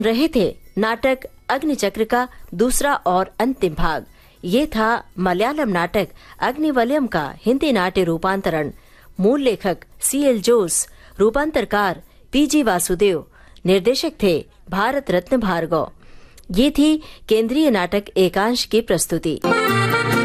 रहे थे नाटक अग्निचक्र का दूसरा और अंतिम भाग। ये था मलयालम नाटक अग्निवलयम का हिंदी नाट्य रूपांतरण। मूल लेखक CL जोस, रूपांतरकार PG वासुदेव, निर्देशक थे भारत रत्न भार्गव। ये थी केंद्रीय नाटक एकांश की प्रस्तुति।